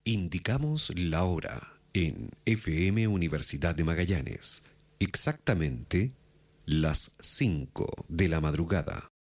Indicamos la hora en FM Universidad de Magallanes. Exactamente las 5 de la madrugada.